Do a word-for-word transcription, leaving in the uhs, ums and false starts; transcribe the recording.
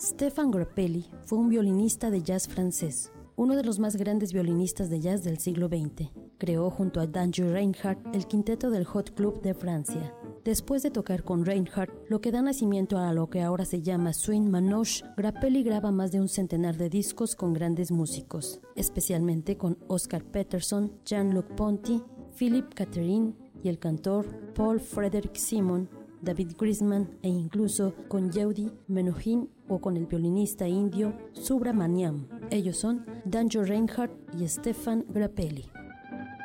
Stéphane Grappelli fue un violinista de jazz francés, uno de los más grandes violinistas de jazz del siglo veinte. Creó junto a Django Reinhardt el quinteto del Hot Club de Francia. Después de tocar con Reinhardt, lo que da nacimiento a lo que ahora se llama Swing Manouche, Grappelli graba más de un centenar de discos con grandes músicos, especialmente con Oscar Peterson, Jean-Luc Ponty, Philippe Catherine y el cantor Paul Frédéric Simon, David Grisman e incluso con Yehudi Menuhin o con el violinista indio Subramaniam. Ellos son Django Reinhardt y Stéphane Grappelli.